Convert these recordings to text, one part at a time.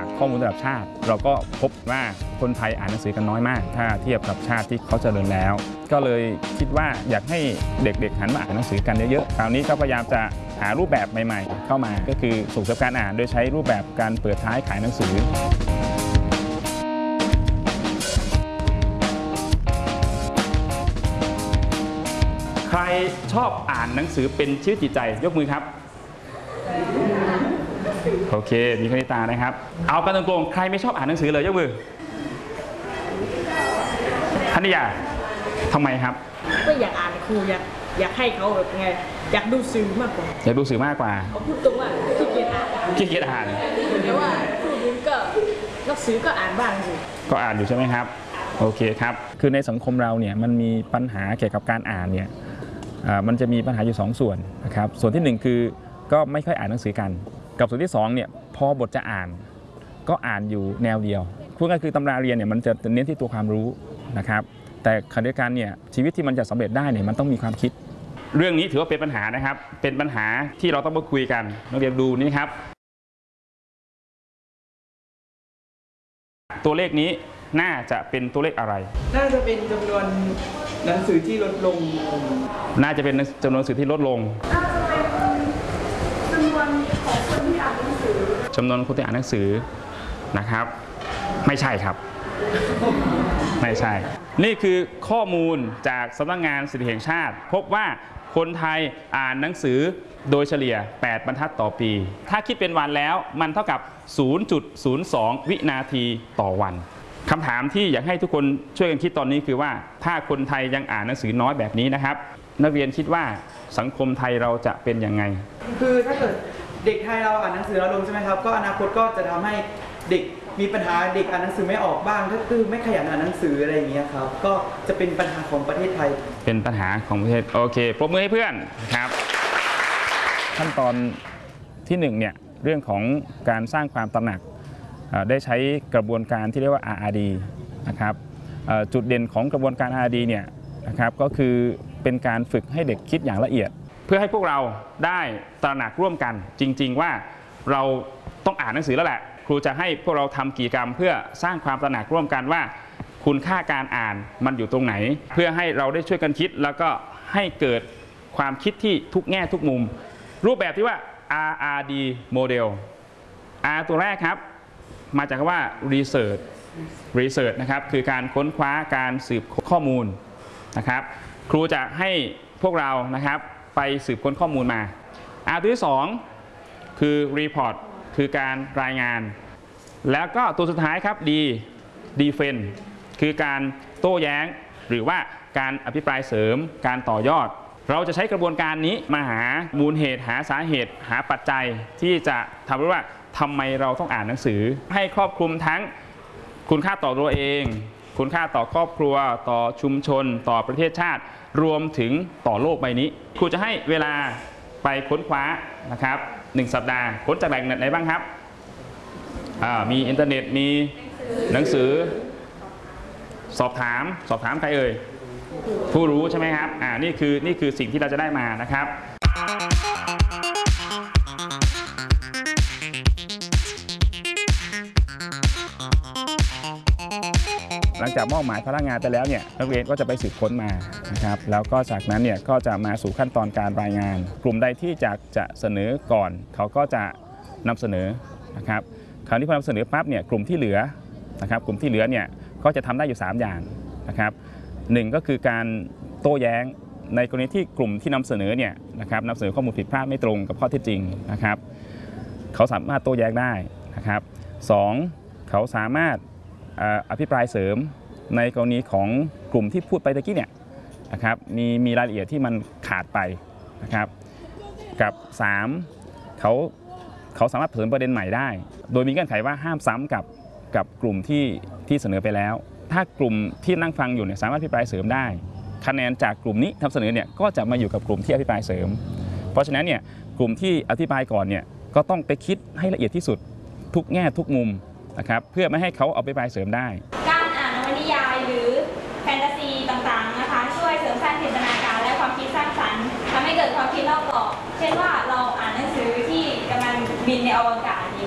จากข้อมูลระดับชาติเราก็พบว่าคนไทยอ่านหนังสือกันน้อยมากถ้าเทียบกับชาติที่เขาเจริญแล้วก็เลยคิดว่าอยากให้เด็กๆหันมาอ่านหนังสือกันเยอะๆคราวนี้ก็พยายามจะหารูปแบบใหม่ๆเข้ามาก็คือส่งเสริมการอ่านโดยใช้รูปแบบการเปิดท้ายขายหนังสือใครชอบอ่านหนังสือเป็นชีวิตจิตใจยกมือครับโอเคมีคณิตานะครับเอากันตรงๆใครไม่ชอบอ่านหนังสือเลยยกมือธนิยาทำไมครับก็อยากอ่านครูอยากให้เขาแบบไงอยากดูสื่อมากกว่าอยากดูสื่อมากกว่าเขาพูดตรงว่าขี้เกียจอ่านแต่ว่าพูดถึงก็หนังสือก็อ่านบ้างสิก็อ่านอยู่ใช่ไหมครับโอเคครับคือในสังคมเราเนี่ยมันมีปัญหาเกี่ยวกับการอ่านเนี่ยมันจะมีปัญหาอยู่2ส่วนนะครับส่วนที่1คือก็ไม่ค่อยอ่านหนังสือกันกับส่วนที่2เนี่ยพอบทจะอ่านก็อ่านอยู่แนวเดียวพูดง่ายคือตำราเรียนเนี่ยมันจะเน้นที่ตัวความรู้นะครับแต่ขณะเดียวกันเนี่ยชีวิตที่มันจะสำเร็จได้เนี่ยมันต้องมีความคิดเรื่องนี้ถือว่าเป็นปัญหานะครับเป็นปัญหาที่เราต้องมาคุยกันนักเรียนดูนี่ครับตัวเลขนี้น่าจะเป็นตัวเลขอะไรน่าจะเป็นจำนวนหนังสือที่ลดลงน่าจะเป็นจำนวนหนังสือที่ลดลงน่าจะเป็นจำนวนของคนที่อ่านหนังสือจำนวนคนที่อ่านหนังสือนะครับไม่ใช่ครับไม่ใช่นี่คือข้อมูลจากสำนักงานสถิติแห่งชาติพบว่าคนไทยอ่านหนังสือโดยเฉลี่ย8บรรทัดต่อปีถ้าคิดเป็นวันแล้วมันเท่ากับ 0.02 วินาทีต่อวันคำถามที่อยากให้ทุกคนช่วยกันคิดตอนนี้คือว่าถ้าคนไทยยังอ่านหนังสือน้อยแบบนี้นะครับนักเรียนคิดว่าสังคมไทยเราจะเป็นยังไงคือถ้าเกิดเด็กไทยเราอ่านหนังสือน้อยลงใช่ไหมครับก็อนาคตก็จะทำให้เด็กมีปัญหาเด็กอ่านหนังสือไม่ออกบ้างก็คือไม่ขยันอ่านหนังสืออะไรอย่างเงี้ยครับก็จะเป็นปัญหาของประเทศไทยเป็นปัญหาของประเทศโอเคปรบมือให้เพื่อนครับขั้นตอนที่1เนี่ยเรื่องของการสร้างความตระหนักได้ใช้กระบวนการที่เรียกว่า RRD นะครับจุดเด่นของกระบวนการ RRD เนี่ยนะครับก็คือเป็นการฝึกให้เด็กคิดอย่างละเอียดเพื่อให้พวกเราได้ตระหนักร่วมกันจริงๆว่าเราต้องอ่านหนังสือแล้วแหละครูจะให้พวกเราทำกิจกรรมเพื่อสร้างความตระหนักร่วมกันว่าคุณค่าการอ่านมันอยู่ตรงไหนเพื่อให้เราได้ช่วยกันคิดแล้วก็ให้เกิดความคิดที่ทุกแง่ทุกมุมรูปแบบที่ว่า RRD Model R ตัวแรกครับมาจากคำว่า research นะครับคือการค้นคว้าการสืบข้อมูลนะครับครูจะให้พวกเรานะครับไปสืบค้นข้อมูลมา R ตัวที่2คือ report คือการรายงานแล้วก็ตัวสุดท้ายครับ defend คือการโต้แย้งหรือว่าการอภิปรายเสริมการต่อยอดเราจะใช้กระบวนการนี้มาหามูลเหตุหาสาเหตุหาปัจจัยที่จะทำให้ว่าทำไมเราต้องอ่านหนังสือให้ครอบคลุมทั้งคุณค่าต่อตัวเองคุณค่าต่อครอบครัวต่อชุมชนต่อประเทศชาติรวมถึงต่อโลกใบนี้ครูจะให้เวลาไปค้นคว้านะครับ1 สัปดาห์ค้นจากแหล่งไหนบ้างครับมีอินเทอร์เน็ตมีหนังสือสอบถามใครเอ่ยผู้รู้ใช่ไหมครับนี่คือสิ่งที่เราจะได้มานะครับหลังจากมอบหมายพนักงานไปแล้วเนี่ยนักเรียนก็จะไปสืบค้นมานะครับแล้วก็จากนั้นเนี่ยก็จะมาสู่ขั้นตอนการรายงานกลุ่มใดที่จะเสนอก่อนเขาก็จะนำเสนอนะครับคราวนี้พอนำเสนอปั๊บเนี่ยกลุ่มที่เหลือนะครับกลุ่มที่เหลือเนี่ยก็จะทำได้อยู่3อย่างนะครับ1ก็คือการโต้แย้งในกรณีที่กลุ่มที่นำเสนอเนี่ยนะครับนำเสนอข้อมูลผิดพลาดไม่ตรงกับข้อเท็จจริงนะครับเขาสามารถโต้แย้งได้นะครับ2เขาสามารถอภิปรายเสริมในกรณีของกลุ่มที่พูดไปตะกี้เนี่ยนะครับมีรายละเอียดที่มันขาดไปนะครับกับ3เขาสามารถเสริมประเด็นใหม่ได้โดยมีเงื่อนไขว่าห้ามซ้ำกับกลุ่มที่เสนอไปแล้วถ้ากลุ่มที่นั่งฟังอยู่เนี่ยสามารถอภิปรายเสริมได้คะแนนจากกลุ่มนี้ทำเสนอเนี่ยก็จะมาอยู่กับกลุ่มที่อภิปรายเสริมเพราะฉะนั้นเนี่ยกลุ่มที่อภิปรายก่อนเนี่ยก็ต้องไปคิดให้ละเอียดที่สุดทุกแง่ทุกมุมนะครับเพื่อไม่ให้เขาเอาไปเสริมได้การอ่านนวนิยายหรือแฟนตาซีต่างๆนะคะช่วยเสริมสร้างจินตนาการและความคิดสร้างสรรค์ทำให้เกิดความคิดนอกกรอบเช่นว่าเราอ่านหนังสือที่กำลังบินในอวกาศอย่าง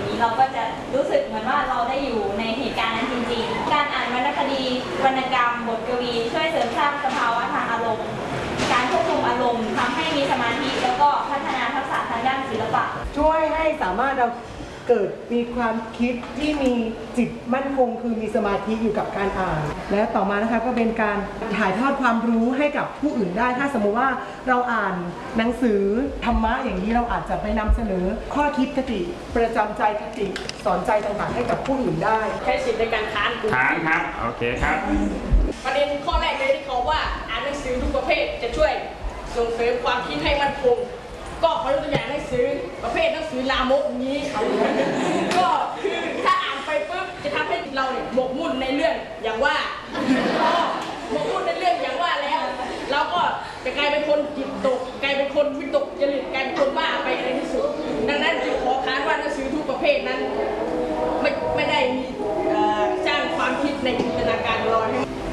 อย่างนี้เราก็จะรู้สึกเหมือนว่าเราได้อยู่ในเหตุการณ์นั้นจริงๆการอ่านวรรณคดีวรรณกรรมบทกวีช่วยเสริมสร้างสภาวะทางอารมณ์การควบคุมอารมณ์ทำให้มีสมาธิแล้วก็พัฒนาทักษะทางด้านศิลปะช่วยให้สามารถเราเกิดมีความคิดที่มีจิตมั่นคงคือมีสมาธิอยู่กับการอ่านและต่อมานะคะก็เป็นการถ่ายทอดความรู้ให้กับผู้อื่นได้ถ้าสมมติว่าเราอ่านหนังสือธรรมะอย่างนี้เราอาจจะไปนำเสนอข้อคิดคติประจำใจคติสอนใจต่างๆให้กับผู้อื่นได้ใช้สิทธิ์ในการค้านครับโอเคครับประเด็นข้อแรกเลยที่เขาว่าอ่านหนังสือทุกประเภทจะช่วยส่งเสริมความคิดให้มั่นคงก็ขอยกตัวอย่างหนังสือประเภทหนังสือลามกนี้ก็คือถ้าอ่านไปปุ๊บจะทำให้เราเนี่ยหมกมุ่นในเรื่องอย่างว่าหมกมุ่นในเรื่องอย่างว่าแล้วเราก็จะกลายเป็นคนจิตตกกลายเป็นคนวิตกจริตกลายเป็นคนบ้าไปในที่สุดดังนั้นจึงขอค้านว่าหนังสือทุกประเภทนั้นไม่ได้มีสร้างความคิดในจินตนาการของเรา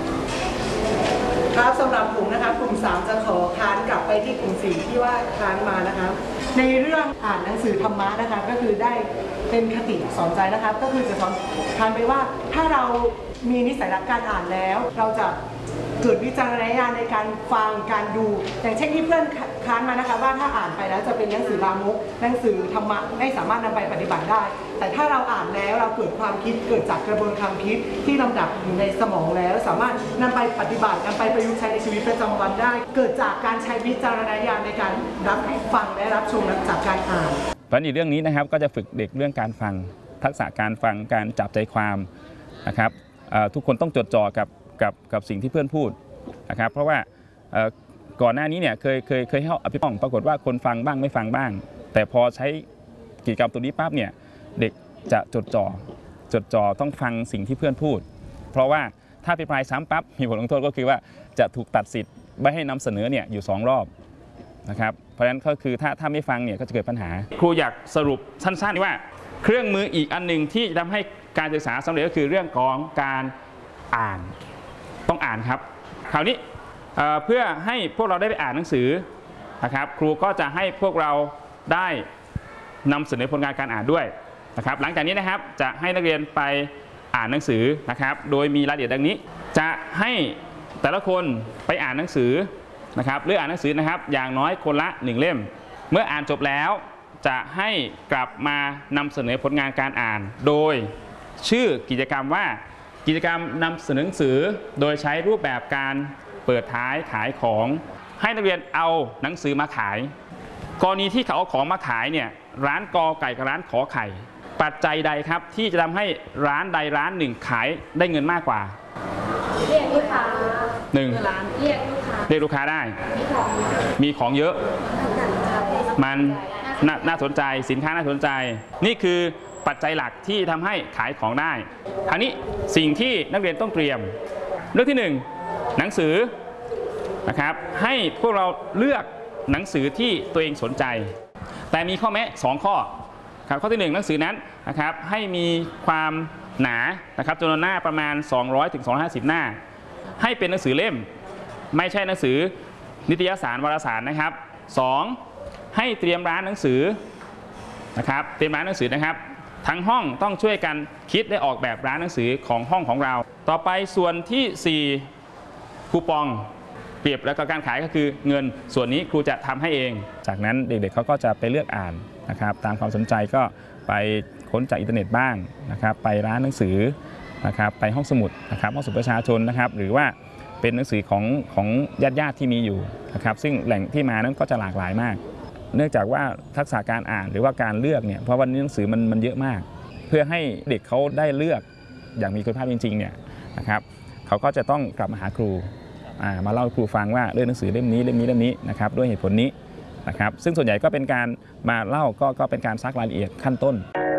ครับสำหรับผมนะคะกลุ่ม3จะขอค้านกลับไปที่กลุ่ม4ที่ว่าค้านมานะคะในเรื่องอ่านหนังสือธรรมะนะคะก็คือได้เป็นคติสอนใจนะคะก็คือจะสอนค้านไปว่าถ้าเรามีนิสัยรักการอ่านแล้วเราจะเกิดวิจารณญาณในการฟังการดูอย่างเช่นที่เพื่อนค้านมานะคะว่าถ้าอ่านไปแล้วจะเป็นหนังสือลามกหนังสือธรรมะไม่สามารถนำไปปฏิบัติได้แต่ถ้าเราอ่านแล้วเราเกิดความคิดเกิดจากกระบวนการคิดที่ลำดับอยู่ในสมองแล้วสามารถนำไปปฏิบัตินำไปประยุกต์ใช้ในชีวิตประจำวันได้ เกิดจากการใช้วิจารณญาณในการรับฟังและรับชมจากการอ่านเพราะในเรื่องนี้นะครับก็จะฝึกเด็กเรื่องการฟังทักษะการฟังการจับใจความนะครับทุกคนต้องจดจ่อกับสิ่งที่เพื่อนพูดนะครับเพราะว่าก่อนหน้านี้เนี่ยเคยให้อภิปรายปรากฏว่าคนฟังบ้างไม่ฟังบ้างแต่พอใช้กิจกรรมตัวนี้ปั๊บเนี่ยเด็กจะจดจ่อต้องฟังสิ่งที่เพื่อนพูดเพราะว่าถ้าอภิปรายซ้ำปั๊บมีบทลงโทษก็คือว่าจะถูกตัดสิทธิ์ไม่ให้นำเสนอเนี่ยอยู่2รอบนะครับเพราะฉะนั้นก็คือถ้าไม่ฟังเนี่ยก็จะเกิดปัญหาครูอยากสรุปสั้นๆว่าเครื่องมืออีกอันหนึ่งที่จะทำให้การศึกษาสำเร็จก็คือเรื่องของการอ่านต้องอ่านครับคราวนี้เพื่อให้พวกเราได้ไปอ่านหนังสือนะครับครูก็จะให้พวกเราได้นำเสนอผลงานการอ่านด้วยนะครับหลังจากนี้นะครับจะให้นักเรียนไปอ่านหนังสือนะครับโดยมีรายละเอียดดังนี้จะให้แต่ละคนไปอ่านหนังสือนะครับหรืออ่านหนังสือนะครับอย่างน้อยคนละ1เล่มเมื่ออ่านจบแล้วจะให้กลับมานำเสนอผลงานการอ่านโดยชื่อกิจกรรมว่ากิจกรรมนำเสนอหนังสือโดยใช้รูปแบบการเปิดท้ายขายของให้นักเรียนเอาหนังสือมาขายกรณีที่เขาเอาของมาขายเนี่ยร้านกอไก่กับร้านขอไข่ปัจจัยใดครับที่จะทำให้ร้านใดร้านหนึ่งขายได้เงินมากกว่าเรียกลูกค้า 1เรียกลูกค้าได้มีของเยอะมันน่าสนใจสินค้าน่าสนใจนี่คือปัจจัยหลักที่ทำให้ขายของได้คราวนี้สิ่งที่นักเรียนต้องเตรียมเรื่องที่1หนังสือนะครับให้พวกเราเลือกหนังสือที่ตัวเองสนใจแต่มีข้อแม้2ข้อครับข้อที่1หนังสือนั้นนะครับให้มีความหนานะครับจำนวนหน้าประมาณ200 ถึง 250 หน้าให้เป็นหนังสือเล่มไม่ใช่หนังสือนิตยสารวารสารนะครับ2ให้เตรียมร้านหนังสือนะครับเตรียมร้านหนังสือนะครับทั้งห้องต้องช่วยกันคิดและออกแบบร้านหนังสือของห้องของเราต่อไปส่วนที่4คูปองเปรียบแล้วก็การขายก็คือเงินส่วนนี้ครูจะทำให้เองจากนั้นเด็กๆเขาก็จะไปเลือกอ่านนะครับตามความสนใจก็ไปค้นจากอินเทอร์เน็ตบ้างนะครับไปร้านหนังสือนะครับไปห้องสมุดนะครับห้องสมุดประชาชนนะครับหรือว่าเป็นหนังสือของญาติที่มีอยู่นะครับซึ่งแหล่งที่มานั้นก็จะหลากหลายมากเนื่องจากว่าทักษะการอ่านหรือว่าการเลือกเนี่ยเพราะวันนี้หนังสือมันเยอะมากเพื่อให้เด็กเขาได้เลือกอย่างมีคุณภาพจริงๆเนี่ยนะครับเขาก็จะต้องกลับมาหาครูมาเล่าให้ครูฟังว่าเรื่องหนังสือเล่มนี้นะครับด้วยเหตุผลนี้นะครับซึ่งส่วนใหญ่ก็เป็นการมาเล่าก็เป็นการซักรายละเอียดขั้นต้น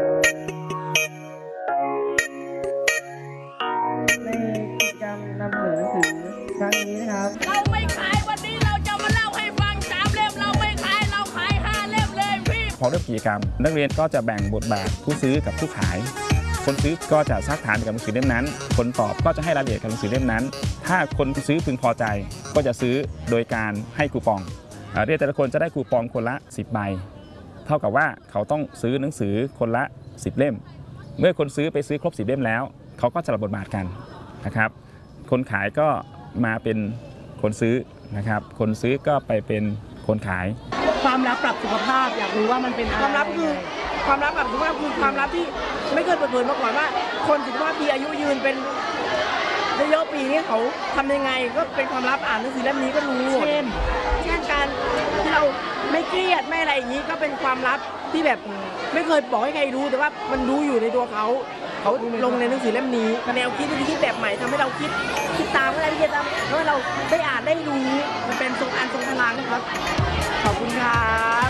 ในกิจกรรมนำเสนอหนังสือครั้งนี้นะครับเราไม่ขายวันนี้เราจะมาเล่าให้ฟัง3 เล่มเราไม่ขายเราขาย5 เล่มเลยพี่พอเริ่มกิจกรรมนักเรียนก็จะแบ่งบทบาทผู้ซื้อกับผู้ขายคนซื้อก็จะซักถามกับหนังสือเล่มนั้นคนตอบก็จะให้รายละเอียดกับหนังสือเล่มนั้นถ้าคนซื้อพึงพอใจก็จะซื้อโดยการให้คูปองเรียนแต่ละคนจะได้คูปองคนละ10 ใบเท่ากับว่าเขาต้องซื้อหนังสือคนละ 10 เล่มเมื่อคนซื้อไปซื้อครบ10 เล่มแล้วเขาก็สลับบทบาทกันนะครับคนขายก็มาเป็นคนซื้อนะครับคนซื้อก็ไปเป็นคนขายความลับปรับสุขภาพอยากรู้ว่ามันเป็นอะไรความลับคือความลับแบบว่าคือความลับที่ไม่เคยเปิดเผยมาก่อนว่าคนสุขภาพดีอายุยืนเป็นเยอะๆปีนี้เขาทำยังไงก็เป็นความลับอ่านหนังสือเล่มนี้ก็รู้หมด เช่นการที่เราไม่เครียดไม่อะไรอย่างนี้ก็เป็นความลับที่แบบไม่เคยบอกให้ใครรู้แต่ว่ามันรู้อยู่ในตัวเขาลงในหนังสือเล่มนี้แนวคิดวิธีคิดแบบใหม่ทำให้เราคิดตามอะไรที่จะทำให้เราได้อ่านได้รู้มันเป็นทรงอันทรงพลังนะครับขอบคุณครับ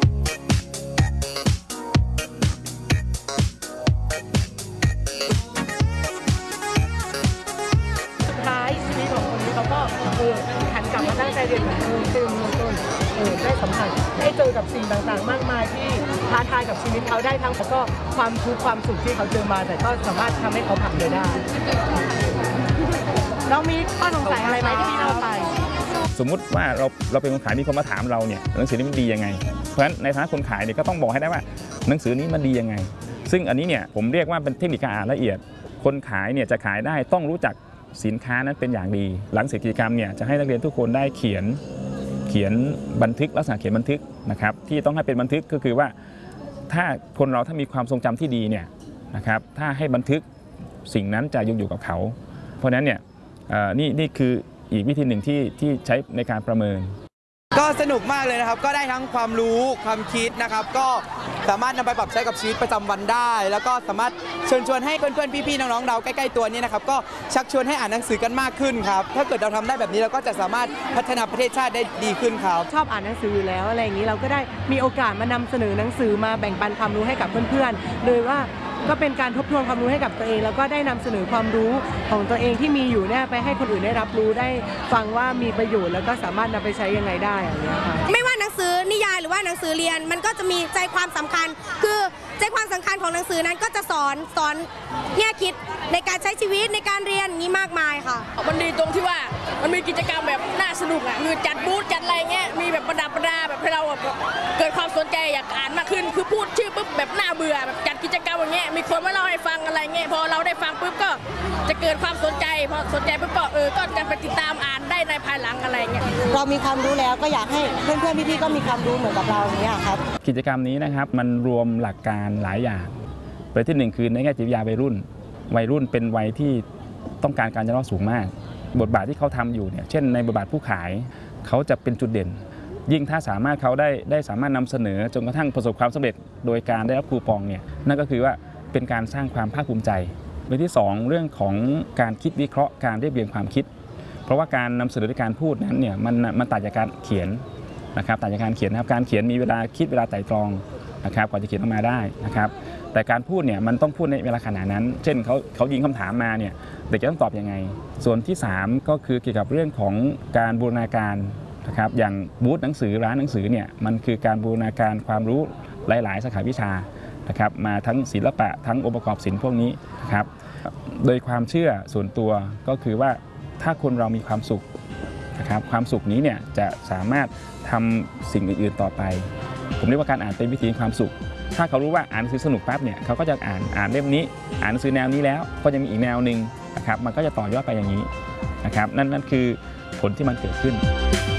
ท้ายชีวิตของคนนี้เขาก็หันกลับมาตั้งใจเรียนเหมือนเดิมเริ่มต้นได้สัมผัสได้เจอกับสิ่งต่างๆมากมายที่ท้าทายกับชีวิตเขาได้ทั้งแล้วก็ความทุกข์ความสุขที่เขาเจอมาแต่ก็สามารถทำให้เขาผ่านไปได้เรามีข้อสงสัยอะไรไหมที่เราไปสมมุติว่าเราเป็นคนขายมีคนมาถามเราเนี่ยหนังสือนี้มันดียังไงเพราะฉะนั้นในฐานะคนขายเนี่ยก็ต้องบอกให้ได้ว่าหนังสือนี้มันดียังไงซึ่งอันนี้เนี่ยผมเรียกว่าเป็นเทคนิคการอ่านละเอียดคนขายเนี่ยจะขายได้ต้องรู้จักสินค้านั้นเป็นอย่างดีหลังเสร็จกิจกรรมเนี่ยจะให้นักเรียนทุกคนได้เขียนบันทึกลักษณะเขียนบันทึกนะครับที่ต้องให้เป็นบันทึกก็คือว่าถ้าคนเราถ้ามีความทรงจำที่ดีเนี่ยนะครับถ้าให้บันทึกสิ่งนั้นจะอยู่กับเขาเพราะฉะนั้นเนี่ยนี่คืออีกวิธีหนึ่งที่ใช้ในการประเมินก็สนุกมากเลยนะครับก็ได้ทั้งความรู้ความคิดนะครับก็สามารถนำไปปรับใช้กับชีวิตประจำวันได้แล้วก็สามารถเชิญชวนให้เพื่อนๆพี่ๆน้องๆเราใกล้ๆตัวนี้นะครับก็ชักชวนให้อ่านหนังสือกันมากขึ้นครับถ้าเกิดเราทำได้แบบนี้เราก็จะสามารถพัฒนาประเทศชาติได้ดีขึ้นครับชอบอ่านหนังสืออยู่แล้วอะไรอย่างนี้เราก็ได้มีโอกาสมานำเสนอหนังสือมาแบ่งปันความรู้ให้กับเพื่อนๆโดยว่าก็เป็นการทบทวนความรู้ให้กับตัวเองแล้วก็ได้นำเสนอความรู้ของตัวเองที่มีอยู่เนี่ยไปให้คนอื่นได้รับรู้ได้ฟังว่ามีประโยชน์แล้วก็สามารถนำไปใช้ยังไงได้อย่างเงี้ยค่ะไม่ว่าหนังสือนิยายหรือว่าหนังสือเรียนมันก็จะมีใจความสำคัญคือใจความสำคัญของหนังสือนั้นก็จะสอนแง่คิดในการใช้ชีวิตในการเรียนนี้มากมายค่ะมันดีตรงที่ว่ามันมีกิจกรรมแบบน่าสนุกอ่ะคือจัดบูธจัดอะไรเงี้ยมีแบบประดับประดาแบบให้เราแบบเกิดความสนใจอยากอ่านมากขึ้นคือพูดชื่อปุ๊บแบบน่าเบื่อแบบจัดกิจกรรมอย่างเงี้ยมีคนมาเล่าให้ฟังอะไรเงี้ยพอเราได้ฟังปุ๊บก็จะเกิดความสนใจพอสนใจปุ๊บก็จะไปติดตามอ่านได้ในภายหลังอะไรเงี้ยเรามีความรู้แล้วก็อยากให้เพื่อนๆพี่ๆก็มีความรู้เหมือนกับเราอย่างเงี้ยครับกิจกรรมนี้นะครับมันรวมหลักการหลายอย่างประเด็นที่หนึ่งคือในแง่จิตวิทยาวัยรุ่นเป็นวัยที่ต้องการการจะรอดสูงมากบทบาทที่เขาทำอยู่เนี่ยเช่นในบทบาทผู้ขายเขาจะเป็นจุดเด่นยิ่งถ้าสามารถเขาได้สามารถนำเสนอจนกระทั่งประสบความสำเร็จโดยการได้รับคูปองเนี่ยนั่นก็คือว่าเป็นการสร้างความภาคภูมิใจเรื่องที่2เรื่องของการคิดวิเคราะห์การเรียบเรียงความคิดเพราะว่าการนำเสนอในการพูดนั้นเนี่ยมันต่างจากการเขียนนะครับต่างจากการเขียนนะครับการเขียนมีเวลาคิดเวลาไตร่ตรองนะครับกว่าจะเขียนออกมาได้นะครับแต่การพูดเนี่ยมันต้องพูดในเวลาขนาดนั้นเช่นเขายิงคำถามมาเนี่ยเด็กจะต้องตอบยังไงส่วนที่3ก็คือเกี่ยวกับเรื่องของการบูรณาการนะครับอย่างบูธหนังสือร้านหนังสือเนี่ยมันคือการบูรณาการความรู้หลายๆสาขาวิชานะครับมาทั้งศิลปะทั้งองค์ประกอบศิลป์พวกนี้นะครับโดยความเชื่อส่วนตัวก็คือว่าถ้าคนเรามีความสุขนะครับความสุขนี้เนี่ยจะสามารถทำสิ่งอื่นๆต่อไปผมเรียกว่าการอ่านเป็นวิธีความสุขถ้าเขารู้ว่าอ่านหนังสือสนุกปั๊บเนี่ยเขาก็จะอ่านเล่มนี้อ่านหนังสือแนวนี้แล้วก็จะมีอีกแนวหนึ่งนะครับมันก็จะต่อยอดไปอย่างนี้นะครับนั่นคือผลที่มันเกิดขึ้น